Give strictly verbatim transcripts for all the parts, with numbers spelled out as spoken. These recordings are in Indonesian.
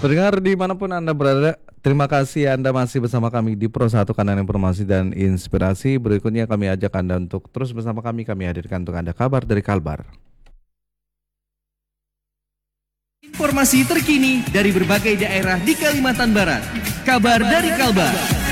Pendengar dimanapun Anda berada, terima kasih Anda masih bersama kami di Pro satu Kanal Informasi dan Inspirasi. Berikutnya kami ajak Anda untuk terus bersama kami, kami hadirkan untuk Anda kabar dari Kalbar. Informasi terkini dari berbagai daerah di Kalimantan Barat. Kabar dari Kalbar.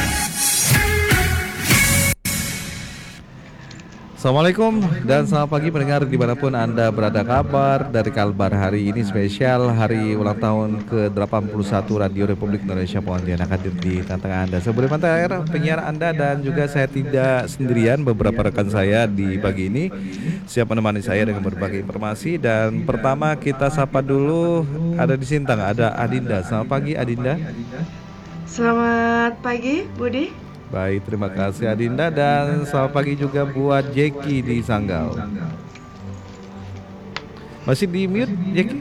Assalamualaikum dan selamat pagi pendengar dimanapun Anda berada. Kabar dari Kalbar hari ini spesial hari ulang tahun ke delapan puluh satu Radio Republik Indonesia Pontianak hadir di tengah Anda. Sebelum akhir penyiar Anda dan juga saya tidak sendirian, beberapa rekan saya di pagi ini siap menemani saya dengan berbagai informasi. Dan pertama kita sapa dulu, ada di Sintang ada Adinda. Selamat pagi Adinda. Selamat pagi Budi. Baik, terima kasih Adinda, dan selamat pagi juga buat Jeki di Sanggau. Masih di mute Jeki?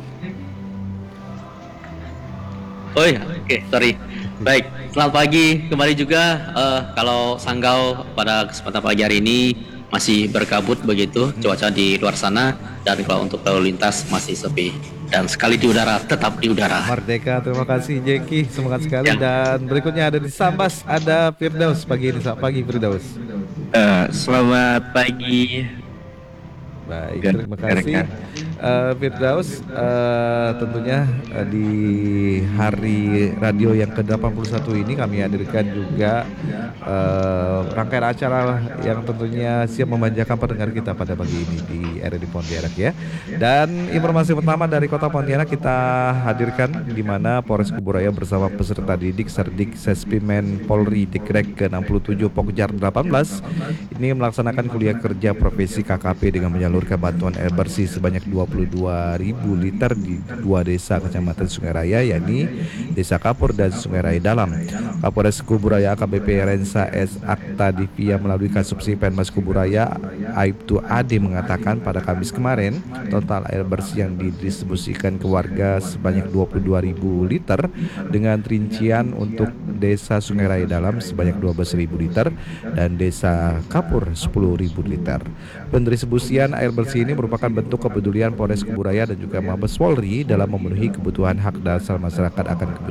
Oh ya, oke, okay, sorry. Baik, selamat pagi kembali juga. Uh, kalau Sanggau pada kesempatan pagi hari ini masih berkabut begitu cuaca di luar sana, dan kalau untuk lalu lintas masih sepi. Dan sekali di udara, tetap di udara. Merdeka, terima kasih Jeki, semangat sekali. Ya. Dan berikutnya ada di Sambas, ada Firdaus pagi ini. Selamat pagi Firdaus. Uh, selamat pagi. Baik, terima kasih uh, Firdaus. Uh, tentunya uh, di hari radio yang ke delapan puluh satu ini kami hadirkan juga uh, rangkaian acara yang tentunya siap memanjakan pendengar kita pada pagi ini di R R I Pontianak ya. Dan informasi pertama dari Kota Pontianak kita hadirkan, di mana Polres Kuburaya bersama peserta didik Serdik Sespimen Polri Dikrek ke enam puluh tujuh Pokjar delapan belas ini melaksanakan kuliah kerja profesi K K P dengan menyalurkan bantuan air bersih sebanyak dua puluh dua ribu liter di dua desa Kecamatan Sungai Raya, yakni Desa Kapur dan Sungai Raya Dalam. Kapolres Kuburaya A K B P Rensa S Akta Divia melalui Kasubsi Penmas Kuburaya Aibtu Ade mengatakan pada Kamis kemarin total air bersih yang didistribusikan ke warga sebanyak dua puluh dua ribu liter dengan rincian untuk Desa Sungai Raya Dalam sebanyak dua belas ribu liter dan Desa Kapur sepuluh ribu liter. Pendistribusian air bersih ini merupakan bentuk kepedulian Polres Kuburaya dan juga Mabes Polri dalam memenuhi kebutuhan hak dasar masyarakat akan kebutuhan